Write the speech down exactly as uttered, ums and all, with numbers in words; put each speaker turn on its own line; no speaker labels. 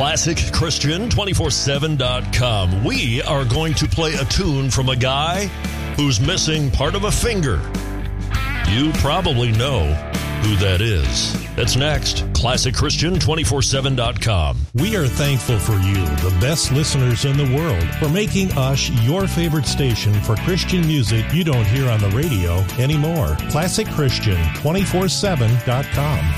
Classic Christian two forty-seven dot com. We are going to play a tune from a guy who's missing part of a finger. You probably know who that is. That's next. Classic Christian two forty-seven dot com.
We are thankful for you, the best listeners in the world, for making us your favorite station for Christian music you don't hear on the radio anymore. Classic Christian two forty-seven dot com.